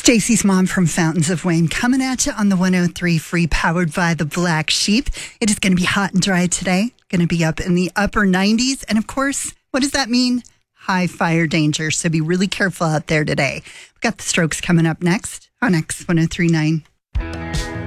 Stacey's mom from Fountains of Wayne coming at you on the 103 free, powered by the Black Sheep. It is going to be hot and dry today. Going to be up in the upper 90s. And of course, what does that mean? High fire danger. So be really careful out there today. We've got the Strokes coming up next on X 103.9.